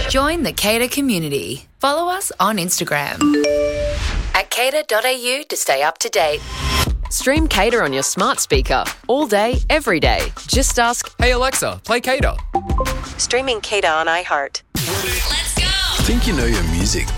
Join the Cater community. Follow us on Instagram at cater.au to stay up to date. Stream Cater on your smart speaker all day, every day. Just ask, Hey Alexa, play Cater. Streaming Cater on iHeart. Let's go! Think you know your music,